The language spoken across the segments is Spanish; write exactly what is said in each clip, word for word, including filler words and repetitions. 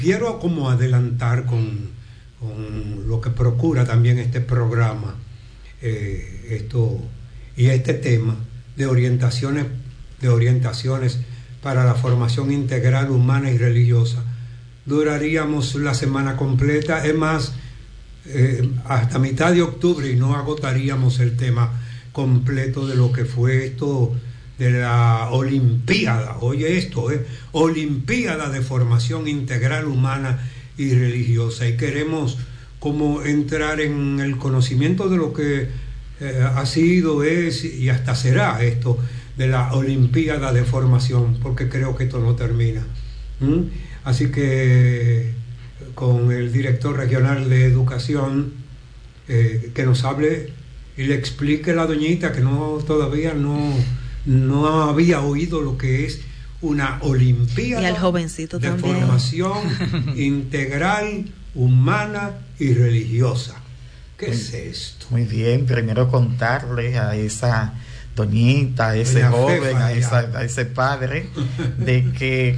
quiero como adelantar con, con lo que procura también este programa, eh, esto y este tema de orientaciones, de orientaciones para la formación integral humana y religiosa. Duraríamos la semana completa, es más, eh, hasta mitad de octubre, y no agotaríamos el tema completo de lo que fue esto de la Olimpiada. Oye esto, eh, Olimpiada de Formación Integral Humana y Religiosa, y queremos como entrar en el conocimiento de lo que eh, ha sido, es y hasta será esto de la Olimpiada de Formación, porque creo que esto no termina. ¿Mm? Así que con el director regional de educación, eh, que nos hable y le explique a la doñita que no todavía no, no había oído lo que es una Olimpiada y al jovencito de también. Formación integral, humana y religiosa. ¿Qué muy, es esto? Muy bien, primero contarle a esa doñita, a ese Doña joven, Fefa, a, esa, a ese padre, de que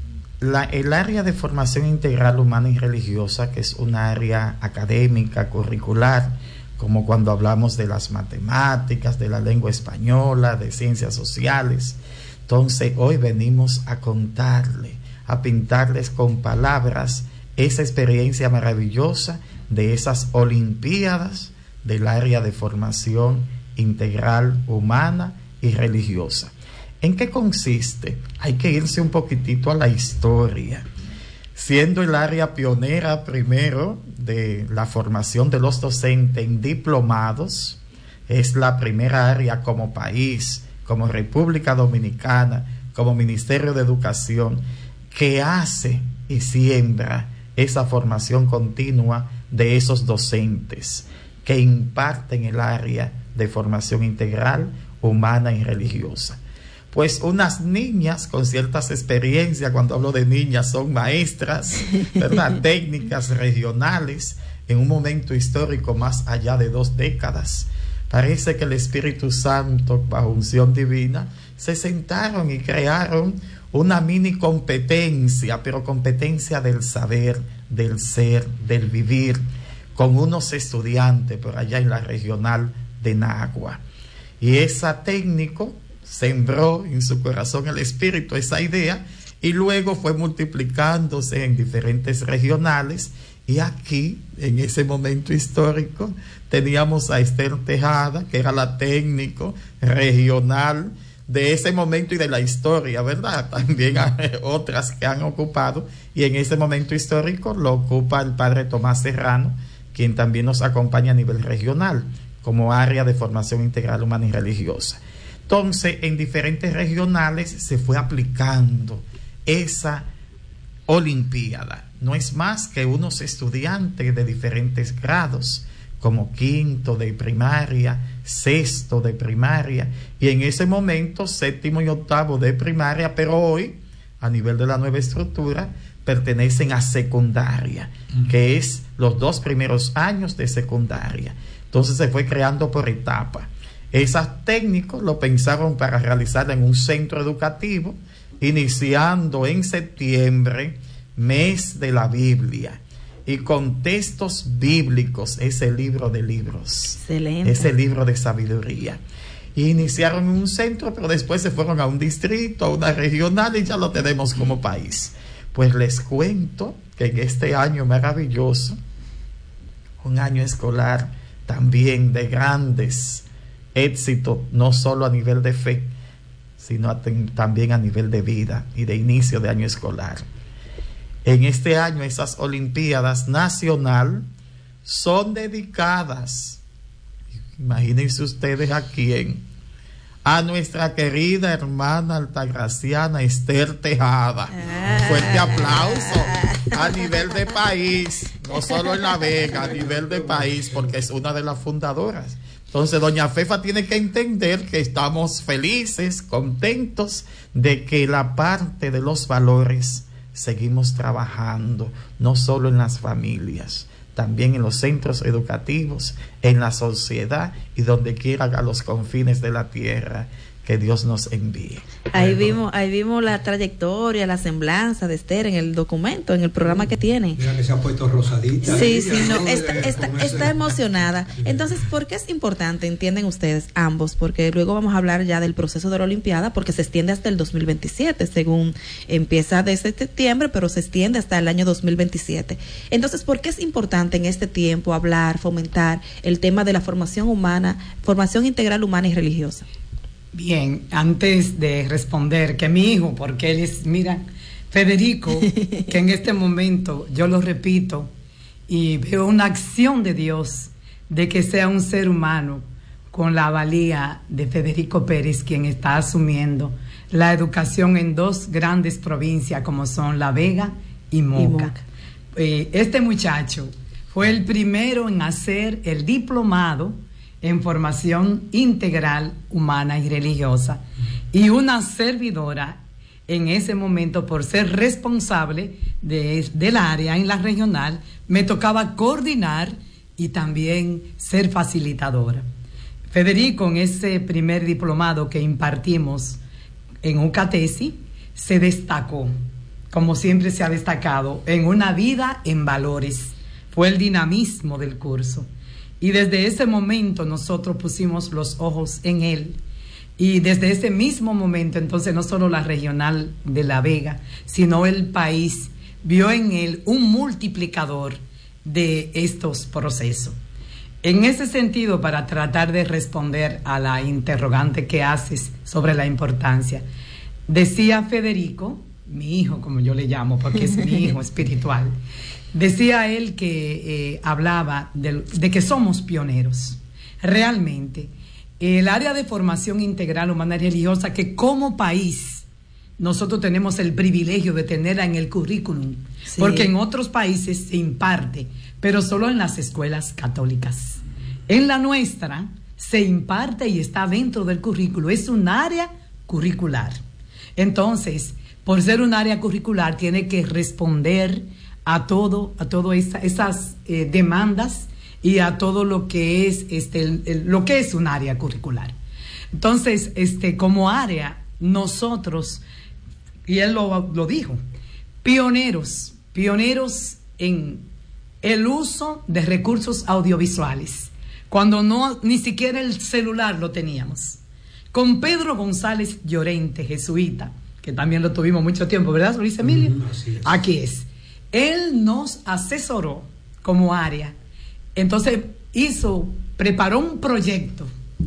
la, el área de formación integral humana y religiosa, que es un área académica, curricular, como cuando hablamos de las matemáticas, de la lengua española, de ciencias sociales. Entonces hoy venimos a contarle, a pintarles con palabras esa experiencia maravillosa de esas Olimpiadas del área de formación integral humana y religiosa. ¿En qué consiste? Hay que irse un poquitito a la historia. Siendo el área pionera primero de la formación de los docentes en diplomados, es la primera área como país, como República Dominicana, como Ministerio de Educación, que hace y siembra esa formación continua de esos docentes que imparten el área de formación integral, humana y religiosa. Pues unas niñas con ciertas experiencias, cuando hablo de niñas, son maestras, ¿verdad? Técnicas regionales, en un momento histórico más allá de dos décadas. Parece que el Espíritu Santo, bajo unción divina, se sentaron y crearon una mini competencia, pero competencia del saber, del ser, del vivir, con unos estudiantes por allá en la regional de Nagua. Y esa técnico sembró en su corazón el espíritu esa idea, y luego fue multiplicándose en diferentes regionales. Y aquí, en ese momento histórico, teníamos a Esther Tejada, que era la técnico regional de ese momento y de la historia, ¿verdad? También hay otras que han ocupado, y en ese momento histórico lo ocupa el padre Tomás Serrano, quien también nos acompaña a nivel regional, como área de formación integral humana y religiosa. Entonces, en diferentes regionales se fue aplicando esa Olimpiada. No es más que unos estudiantes de diferentes grados, como quinto de primaria, sexto de primaria, y en ese momento séptimo y octavo de primaria, pero hoy, a nivel de la nueva estructura, pertenecen a secundaria, uh-huh. que es los dos primeros años de secundaria. Entonces se fue creando por etapa. Esos técnicos lo pensaron para realizar en un centro educativo, iniciando en septiembre, mes de la Biblia, y con textos bíblicos, ese libro de libros, excelente, ese libro de sabiduría. Y iniciaron en un centro, pero después se fueron a un distrito, a una regional, y ya lo tenemos como país. Pues les cuento que en este año maravilloso, un año escolar también de grandes éxito, no solo a nivel de fe, sino a ten, también a nivel de vida y de inicio de año escolar. En este año esas Olimpiadas Nacional son dedicadas, imagínense ustedes a quién, a nuestra querida hermana altagraciana Esther Tejada. Un fuerte aplauso a nivel de país, no solo en La Vega, a nivel de país, porque es una de las fundadoras. Entonces doña Fefa tiene que entender que estamos felices, contentos de que la parte de los valores seguimos trabajando, no solo en las familias, también en los centros educativos, en la sociedad y donde quiera a los confines de la tierra, que Dios nos envíe. Ahí vimos, ahí vimos la trayectoria, la semblanza de Esther en el documento, en el programa que tiene. Mira que se ha puesto rosadita. Sí, ella, sí, no, ¿no? está, está, está emocionada. Entonces, ¿por qué es importante, entienden ustedes, ambos? Porque luego vamos a hablar ya del proceso de la Olimpiada, porque se extiende hasta el dos mil veintisiete, según empieza desde septiembre, pero se extiende hasta el año dos mil veintisiete. Entonces, ¿por qué es importante en este tiempo hablar, fomentar el tema de la formación humana, formación integral humana y religiosa? Bien, antes de responder, que mi hijo, porque él es, mira, Federico, que en este momento, yo lo repito, y veo una acción de Dios de que sea un ser humano con la valía de Federico Pérez, quien está asumiendo la educación en dos grandes provincias como son La Vega y Moca. Y Moca. Eh, este muchacho fue el primero en hacer el diplomado en formación integral humana y religiosa, y una servidora en ese momento, por ser responsable de, del área en la regional, me tocaba coordinar y también ser facilitadora. Federico, en ese primer diplomado que impartimos en UCATESI, se destacó, como siempre se ha destacado, en una vida en valores. Fue el dinamismo del curso. Y desde ese momento nosotros pusimos los ojos en él. Y desde ese mismo momento, entonces, no solo la regional de La Vega, sino el país vio en él un multiplicador de estos procesos. En ese sentido, para tratar de responder a la interrogante que haces sobre la importancia, decía Federico, mi hijo, como yo le llamo, porque es mi hijo espiritual, decía él que eh, hablaba de, de que somos pioneros. Realmente, el área de formación integral humana y religiosa, que como país nosotros tenemos el privilegio de tenerla en el currículum, sí, porque en otros países se imparte, pero solo en las escuelas católicas. En la nuestra se imparte y está dentro del currículo, es un área curricular. Entonces, por ser un área curricular, tiene que responder a todo, a todo esa, esas eh, demandas y a todo lo que es este el, el, lo que es un área curricular. Entonces, este como área, nosotros, y él lo, lo dijo, pioneros, pioneros en el uso de recursos audiovisuales, cuando no ni siquiera el celular lo teníamos. Con Pedro González Llorente, jesuita, que también lo tuvimos mucho tiempo, ¿verdad, Luis Emilio? Mm, así es. Aquí es. Él nos asesoró como área. Entonces hizo, preparó un proyecto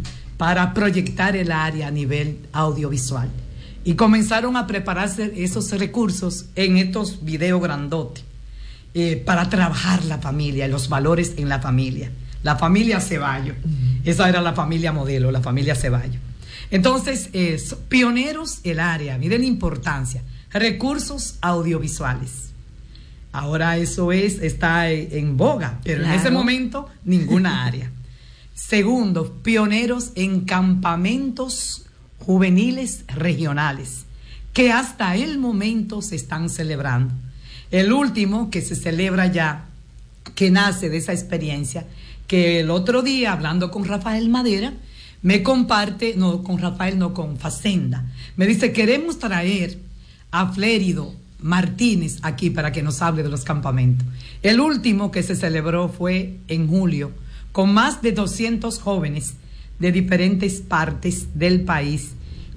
para proyectar el área a nivel audiovisual. Y comenzaron a prepararse esos recursos en estos videos grandotes eh, para trabajar la familia, los valores en la familia. La familia Ceballos. Uh-huh. Esa era la familia modelo, la familia Ceballos. Entonces, eh, pioneros el área, miren la importancia. Recursos audiovisuales. Ahora eso es, está en boga, pero claro, en ese momento ninguna área. Segundo, pioneros en campamentos juveniles regionales, que hasta el momento se están celebrando. El último que se celebra ya, que nace de esa experiencia, que el otro día, hablando con Rafael Madera, me comparte, no, con Rafael, no, con Facenda, me dice, queremos traer a Flérido Martínez aquí para que nos hable de los campamentos. El último que se celebró fue en julio, con más de doscientos jóvenes de diferentes partes del país,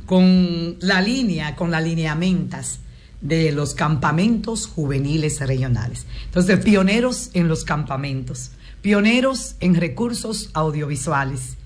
con la línea, con las lineamentas de los campamentos juveniles regionales. Entonces, pioneros en los campamentos, pioneros en recursos audiovisuales,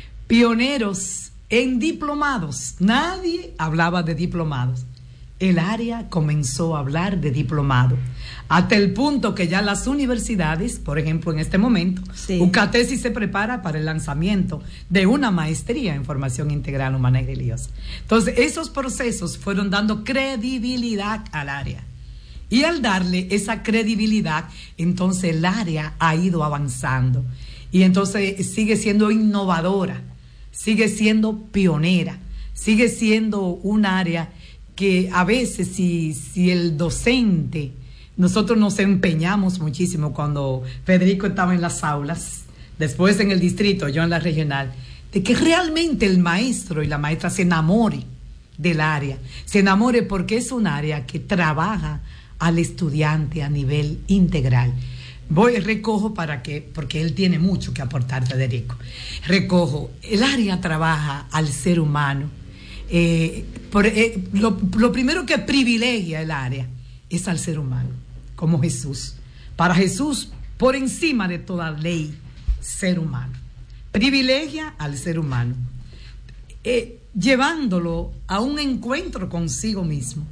pioneros en diplomados. Nadie hablaba de diplomados. El área comenzó a hablar de diplomado, hasta el punto que ya las universidades, por ejemplo, en este momento, sí, UCATESI se prepara para el lanzamiento de una maestría en formación integral humana y religiosa. Entonces, esos procesos fueron dando credibilidad al área. Y al darle esa credibilidad, entonces el área ha ido avanzando. Y entonces sigue siendo innovadora, sigue siendo pionera, sigue siendo un área que a veces si, si el docente, nosotros nos empeñamos muchísimo cuando Federico estaba en las aulas, después en el distrito, yo en la regional, de que realmente el maestro y la maestra se enamore del área, se enamore porque es un área que trabaja al estudiante a nivel integral. Voy, recojo para que, porque él tiene mucho que aportar, Federico. Recojo, el área trabaja al ser humano. Eh, por, eh, lo, lo primero que privilegia el área es al ser humano, como Jesús. Para Jesús, por encima de toda ley, ser humano. Privilegia al ser humano, eh, llevándolo a un encuentro consigo mismo,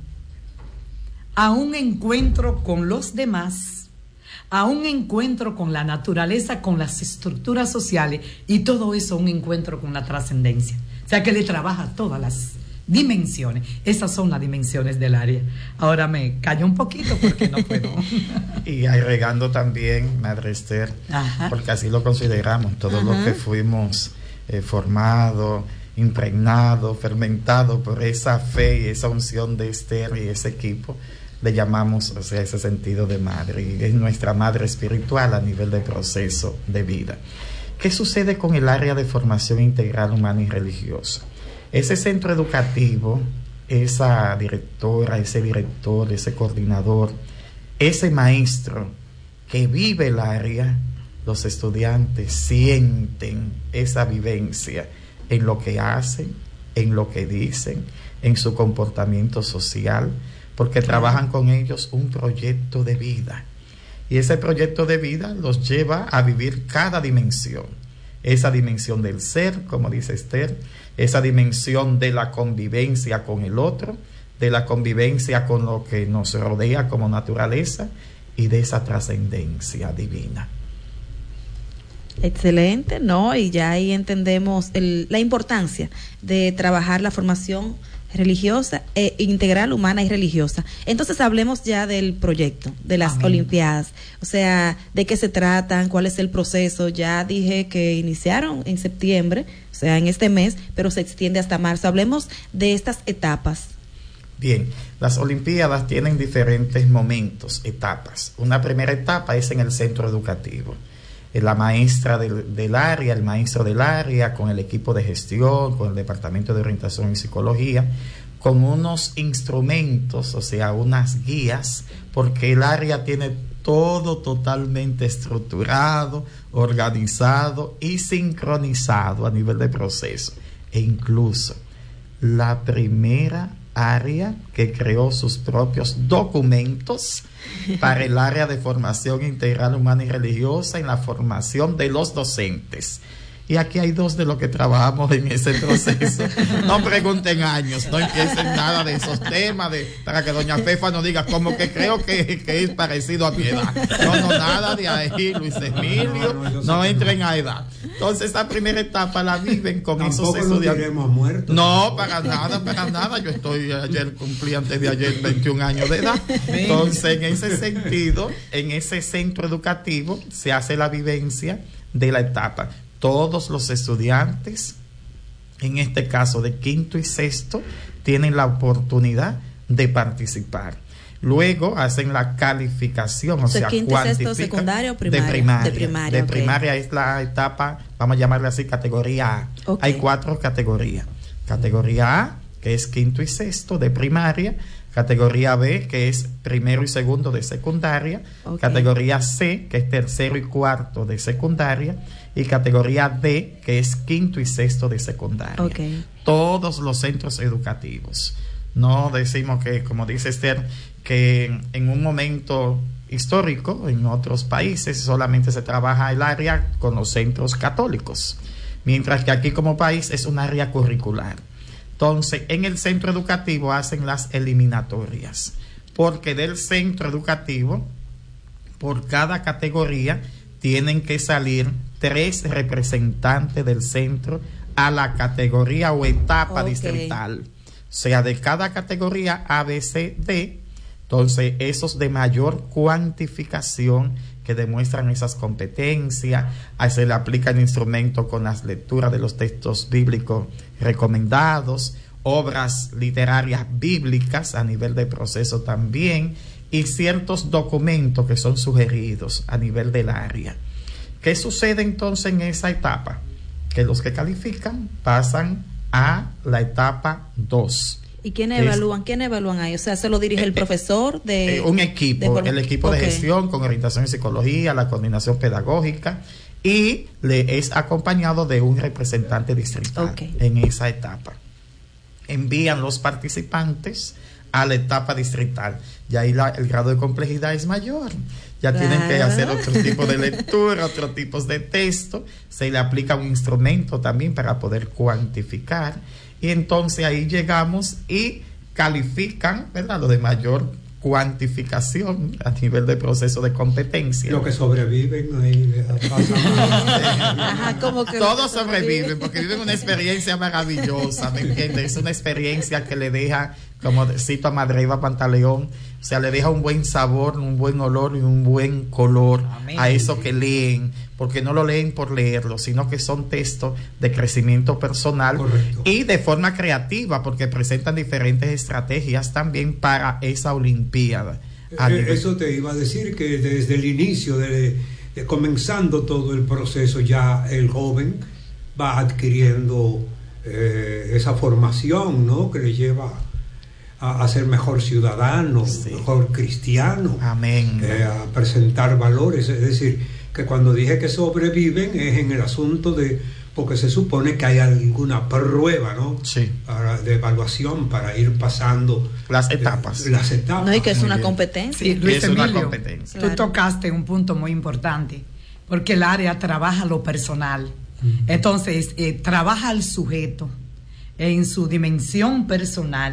a un encuentro con los demás, a un encuentro con la naturaleza, con las estructuras sociales, y todo eso un encuentro con la trascendencia. O sea que le trabaja todas las dimensiones. Esas son las dimensiones del área. Ahora me callo un poquito porque no puedo. Y agregando también, Madre Esther, Ajá. porque así lo consideramos, todos los que fuimos eh, formados, impregnados, fermentados por esa fe y esa unción de Esther y ese equipo, le llamamos, o sea, ese sentido de madre, y es nuestra madre espiritual a nivel de proceso de vida. ¿Qué sucede con el área de formación integral humana y religiosa? Ese centro educativo, esa directora, ese director, ese coordinador, ese maestro que vive el área, los estudiantes sienten esa vivencia en lo que hacen, en lo que dicen, en su comportamiento social, porque trabajan con ellos un proyecto de vida. Y ese proyecto de vida los lleva a vivir cada dimensión. Esa dimensión del ser, como dice Esther, esa dimensión de la convivencia con el otro, de la convivencia con lo que nos rodea como naturaleza y de esa trascendencia divina. Excelente, ¿no? Y ya ahí entendemos el, la importancia de trabajar la formación religiosa, eh, integral, humana y religiosa. Entonces hablemos ya del proyecto, de las Amén. Olimpiadas, o sea, de qué se tratan, cuál es el proceso. Ya dije que iniciaron en septiembre, o sea, en este mes, pero se extiende hasta marzo. Hablemos de estas etapas. Bien, las Olimpiadas tienen diferentes momentos, etapas. Una primera etapa es en el centro educativo. La maestra del, del área, el maestro del área, con el equipo de gestión, con el departamento de orientación y psicología, con unos instrumentos, o sea, unas guías, porque el área tiene todo totalmente estructurado, organizado y sincronizado a nivel de proceso. E incluso la primera área que creó sus propios documentos para el área de formación integral humana y religiosa en la formación de los docentes. Y aquí hay dos de los que trabajamos en ese proceso. No pregunten años, no empiecen nada de esos temas de, para que doña Fefa no diga como que creo que, que es parecido a mi edad. No, no, nada de ahí, Luis Emilio, no, no, no entren a edad. Entonces esta primera etapa la viven con Tampoco esos estudiantes. Muertos, no, para nada, para nada. Yo estoy, ayer cumplí antes de ayer veintiún años de edad. Entonces en ese sentido, en ese centro educativo se hace la vivencia de la etapa. Todos los estudiantes, en este caso de quinto y sexto, tienen la oportunidad de participar. Luego hacen la calificación, o, o sea, sea quinto y sexto, secundaria o primaria. De primaria. De primaria, de okay. primaria es la etapa, vamos a llamarla así, categoría A. Okay. Hay cuatro categorías. Categoría A, que es quinto y sexto de primaria. Categoría B, que es primero y segundo de secundaria. Okay. Categoría C, que es tercero y cuarto de secundaria. Y categoría D, que es quinto y sexto de secundaria. Okay. Todos los centros educativos. No decimos que, como dice Esther, que en un momento histórico, en otros países, solamente se trabaja el área con los centros católicos. Mientras que aquí como país es un área curricular. Entonces, en el centro educativo hacen las eliminatorias, porque del centro educativo, por cada categoría, tienen que salir tres representantes del centro a la categoría o etapa okay. distrital. O sea, de cada categoría A, B, C, D, entonces esos de mayor cuantificación que demuestran esas competencias, ahí se le aplica el instrumento con las lecturas de los textos bíblicos recomendados, obras literarias bíblicas a nivel de proceso también, y ciertos documentos que son sugeridos a nivel del área. ¿Qué sucede entonces en esa etapa? que los que califican pasan a la etapa dos. ¿Y quiénes evalúan? ¿Quiénes evalúan ahí? O sea, ¿se lo dirige el profesor? de eh, Un equipo, de el equipo okay. de gestión con orientación en psicología, la coordinación pedagógica, y le es acompañado de un representante distrital okay. en esa etapa. Envían los participantes a la etapa distrital. Y ahí la, el grado de complejidad es mayor. Ya claro. tienen que hacer otro tipo de lectura, otros tipos de texto. Se le aplica un instrumento también para poder cuantificar. Y entonces ahí llegamos y califican, ¿verdad?, lo de mayor cuantificación a nivel de proceso de competencia. Los que sobreviven ahí pasan. Ajá, como que todos sobreviven porque viven una experiencia maravillosa, ¿me entiendes? Es una experiencia que le deja, como cito a Madre Eva Pantaleón, o sea, le deja un buen sabor, un buen olor y un buen color Amén. A eso que leen, porque no lo leen por leerlo, sino que son textos de crecimiento personal. Correcto. Y de forma creativa, porque presentan diferentes estrategias también para esa Olimpiada. Eh, eso te iba a decir, que desde el inicio, de, de comenzando todo el proceso, ya el joven va adquiriendo eh, esa formación, ¿no?, que le lleva a, a ser mejor ciudadano, sí. mejor cristiano. Amén. Eh, a presentar valores. Es decir, que cuando dije que sobreviven es en el asunto de, porque se supone que hay alguna prueba, ¿no? Sí. Para, de evaluación para ir pasando las etapas. De, las etapas. No, y que es una competencia. Sí, Luis es Emilio, una competencia. Tú claro. tocaste un punto muy importante, porque el área trabaja lo personal. Uh-huh. Entonces, eh, trabaja al sujeto en su dimensión personal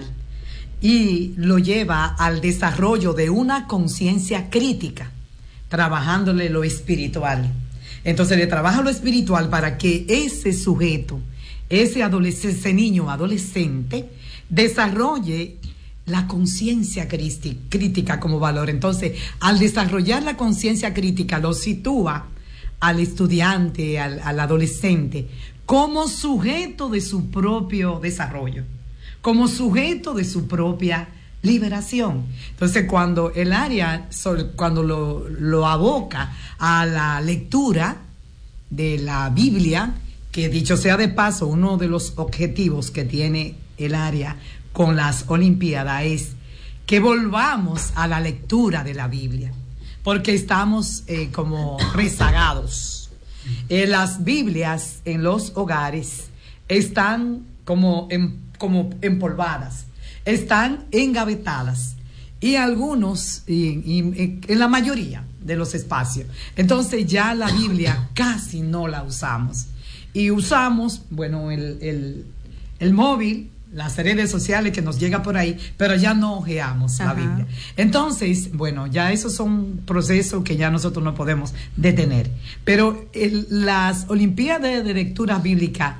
y lo lleva al desarrollo de una conciencia crítica, trabajándole lo espiritual. Entonces le trabaja lo espiritual para que ese sujeto, ese adolescente, ese niño adolescente, desarrolle la conciencia crítica como valor. Entonces, al desarrollar la conciencia crítica, lo sitúa al estudiante, al, al adolescente, como sujeto de su propio desarrollo, como sujeto de su propia liberación. Entonces, cuando el área, cuando lo, lo aboca a la lectura de la Biblia, que dicho sea de paso, uno de los objetivos que tiene el área con las Olimpiadas es que volvamos a la lectura de la Biblia, porque estamos eh, como rezagados. Eh, las Biblias en los hogares están como, en, como empolvadas, están engavetadas, y algunos, y, y, en la mayoría de los espacios. Entonces ya la Biblia casi no la usamos. Y usamos, bueno, el, el, el móvil, las redes sociales que nos llega por ahí, pero ya no ojeamos Ajá. la Biblia. Entonces, bueno, ya esos son procesos que ya nosotros no podemos detener. Pero el, las Olimpiadas de Lectura Bíblica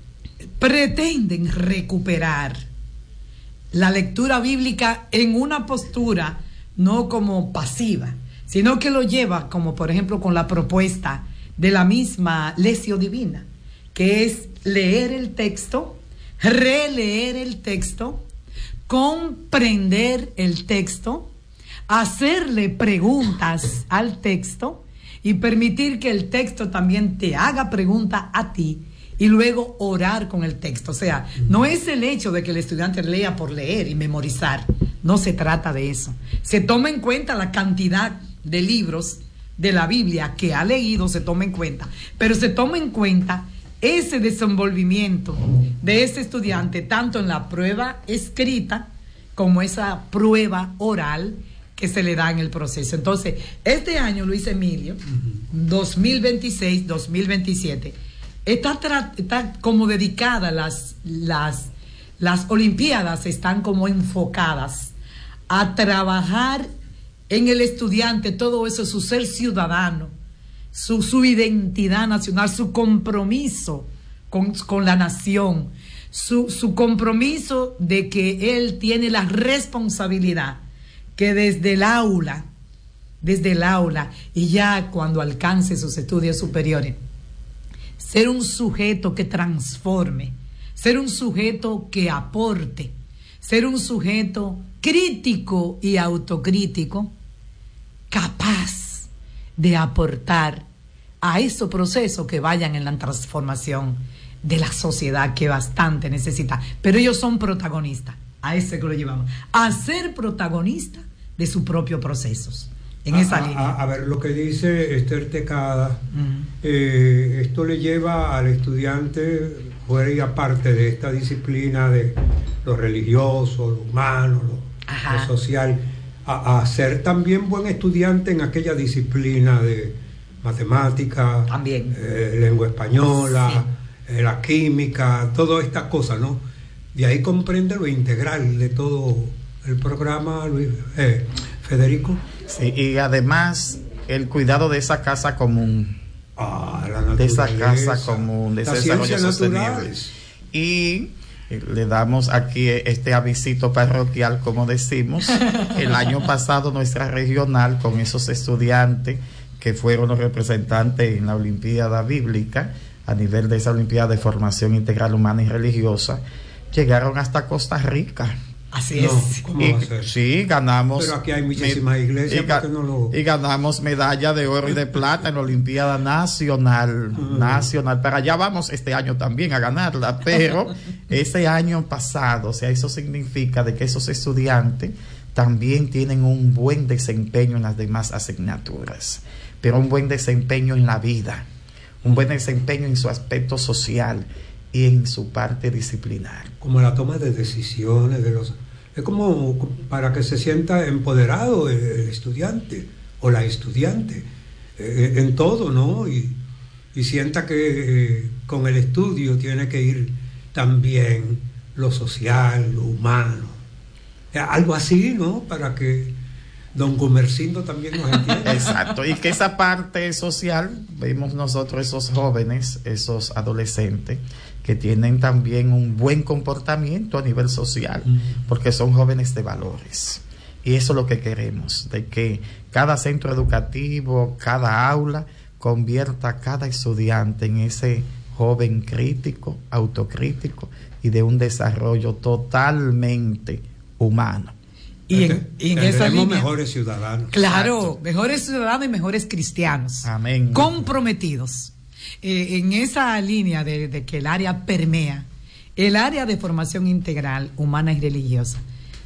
pretenden recuperar la lectura bíblica en una postura no como pasiva, sino que lo lleva, como por ejemplo con la propuesta de la misma Lección Divina, que es leer el texto, releer el texto, comprender el texto, hacerle preguntas al texto y permitir que el texto también te haga preguntas a ti, y luego orar con el texto. O sea, no es el hecho de que el estudiante lea por leer y memorizar, no se trata de eso. Se toma en cuenta la cantidad de libros de la Biblia que ha leído, se toma en cuenta, pero se toma en cuenta ese desenvolvimiento de ese estudiante, tanto en la prueba escrita como esa prueba oral que se le da en el proceso. Entonces, este año, Luis Emilio, dos mil veintiséis dos mil veintisiete, Está, tra- está como dedicada, las, las, las Olimpiadas están como enfocadas a trabajar en el estudiante todo eso, su ser ciudadano, su, su identidad nacional, su compromiso con, con la nación, su, su compromiso de que él tiene la responsabilidad que desde el aula, desde el aula y ya cuando alcance sus estudios superiores, ser un sujeto que transforme, ser un sujeto que aporte, ser un sujeto crítico y autocrítico, capaz de aportar a esos procesos que vayan en la transformación de la sociedad que bastante necesita. Pero ellos son protagonistas, a ese que lo llevamos, a ser protagonistas de sus propios procesos. En a, esa a, línea. A, a ver, lo que dice Esther Tecada, Uh-huh. eh, esto le lleva al estudiante, fuera y aparte de esta disciplina de lo religioso, lo humano, lo, lo social, a, a ser también buen estudiante en aquella disciplina de matemática, también. Eh, lengua española, sí. eh, la química, todas estas cosas, ¿no? De ahí comprende lo integral de todo el programa, Luis, eh, Federico. Sí, y además el cuidado de esa casa común, ah, la de esa casa común, de ese desarrollo sostenible. Naturales. Y le damos aquí este avisito parroquial, como decimos. El año pasado nuestra regional, con esos estudiantes que fueron los representantes en la Olimpiada Bíblica, a nivel de esa Olimpiada de Formación Integral Humana y Religiosa, llegaron hasta Costa Rica. Así no, es. ¿cómo y, va a ser? Sí, ganamos. Pero aquí hay muchísimas iglesias. Y, ga, no lo... y ganamos medalla de oro y de plata en la Olimpiada Nacional. Uh-huh. Nacional. Para allá vamos este año también a ganarla. Pero ese año pasado, o sea, eso significa de que esos estudiantes también tienen un buen desempeño en las demás asignaturas. Pero un buen desempeño en la vida. Un buen desempeño en su aspecto social y en su parte disciplinar. Como la toma de decisiones de los... Es como para que se sienta empoderado el, el estudiante o la estudiante eh, en todo, ¿no? Y, y sienta que eh, con el estudio tiene que ir también lo social, lo humano. Eh, algo así, ¿no? Para que don Gumersindo también nos entienda. Exacto, y que esa parte social, vemos nosotros esos jóvenes, esos adolescentes, que tienen también un buen comportamiento a nivel social, porque son jóvenes de valores. Y eso es lo que queremos, de que cada centro educativo, cada aula, convierta a cada estudiante en ese joven crítico, autocrítico y de un desarrollo totalmente humano. Y en, y en esa línea, mejores ciudadanos. Claro, Exacto. Mejores ciudadanos y mejores cristianos. Amén. Comprometidos. Eh, en esa línea de, de que el área permea, el área de formación integral, humana y religiosa,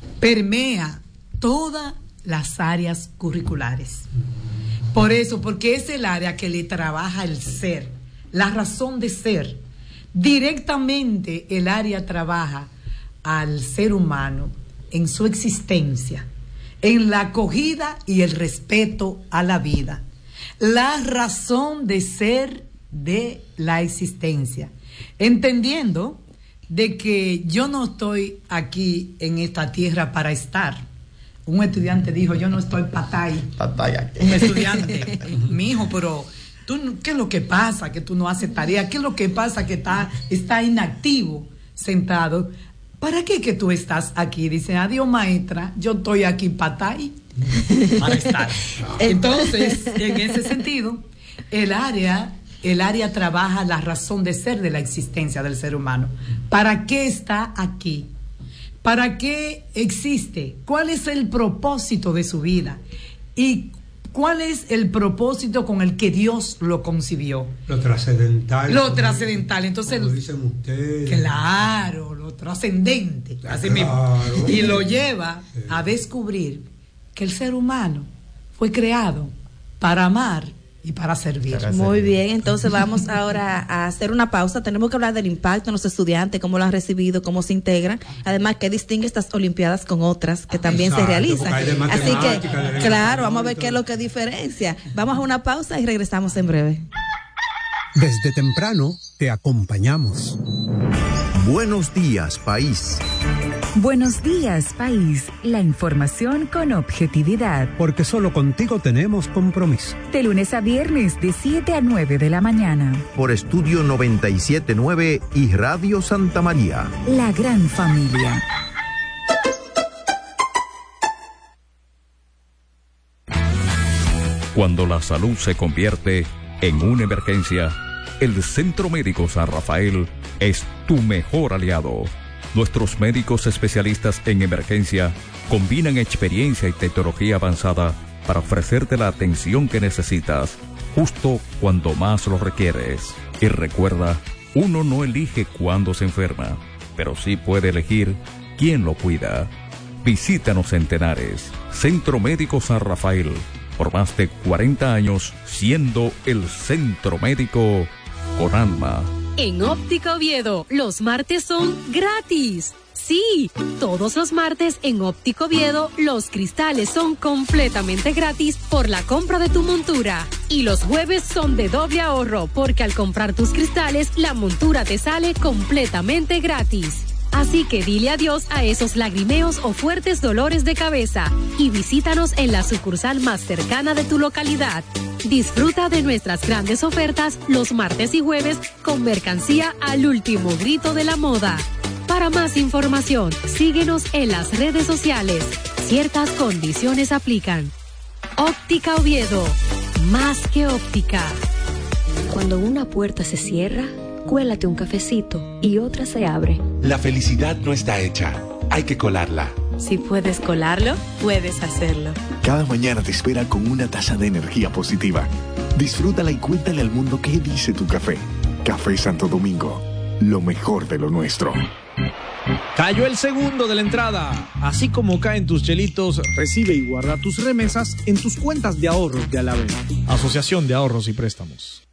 permea todas las áreas curriculares. Por eso, porque es el área que le trabaja el ser, la razón de ser. Directamente el área trabaja al ser humano en su existencia, en la acogida y el respeto a la vida, la razón de ser de la existencia, entendiendo de que yo no estoy aquí en esta tierra para estar. Un estudiante dijo, yo no estoy patay. Patay. Un estudiante, mi hijo, pero tú, ¿qué es lo que pasa? Que tú no haces tarea. ¿Qué es lo que pasa? Que está, está inactivo, sentado. ¿Para qué que tú estás aquí? Dice, adiós maestra, yo estoy aquí patay para estar. Entonces, en ese sentido, el área, el área trabaja la razón de ser de la existencia del ser humano. ¿Para qué está aquí? ¿Para qué existe? ¿Cuál es el propósito de su vida? ¿Y cuál es el propósito con el que Dios lo concibió? Lo trascendental. Lo trascendental. Entonces, como dicen ustedes. Claro, lo trascendente. Claro. Así mismo. Y lo lleva sí. a descubrir que el ser humano fue creado para amar y para servir. Para Muy servir. bien, entonces vamos ahora a hacer una pausa. Tenemos que hablar del impacto en los estudiantes, cómo lo han recibido, cómo se integran. Además, qué distingue estas Olimpiadas con otras que también Exacto, se realizan. Así que, claro, vamos a ver qué es lo que diferencia. Vamos a una pausa y regresamos en breve. Desde temprano te acompañamos. Buenos días, país. Buenos días, país. La información con objetividad. Porque solo contigo tenemos compromiso. De lunes a viernes, de siete a nueve de la mañana. Por Estudio noventa y siete punto nueve y Radio Santa María. La gran familia. Cuando la salud se convierte en una emergencia, el Centro Médico San Rafael es tu mejor aliado. Nuestros médicos especialistas en emergencia combinan experiencia y tecnología avanzada para ofrecerte la atención que necesitas, justo cuando más lo requieres. Y recuerda, uno no elige cuándo se enferma, pero sí puede elegir quién lo cuida. Visítanos en Tenares, Centro Médico San Rafael, por más de cuarenta años siendo el centro médico con alma. En Óptica Oviedo, los martes son gratis. Sí, todos los martes en Óptica Oviedo, los cristales son completamente gratis por la compra de tu montura. Y los jueves son de doble ahorro, porque al comprar tus cristales, la montura te sale completamente gratis. Así que dile adiós a esos lagrimeos o fuertes dolores de cabeza y visítanos en la sucursal más cercana de tu localidad. Disfruta de nuestras grandes ofertas los martes y jueves con mercancía al último grito de la moda. Para más información, síguenos en las redes sociales. Ciertas condiciones aplican. Óptica Oviedo, más que óptica. Cuando una puerta se cierra, cuélate un cafecito y otra se abre. La felicidad no está hecha, hay que colarla. Si puedes colarlo, puedes hacerlo. Cada mañana te espera con una taza de energía positiva. Disfrútala y cuéntale al mundo qué dice tu café. Café Santo Domingo, lo mejor de lo nuestro. Cayó el segundo de la entrada. Así como caen tus chelitos, recibe y guarda tus remesas en tus cuentas de ahorros de Alavés. Asociación de Ahorros y Préstamos.